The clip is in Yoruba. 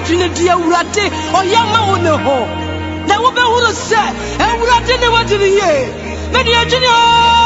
adwene de awurade oyama wo ne ho na wo be hu no se awurade ne wadiri ye me de adwene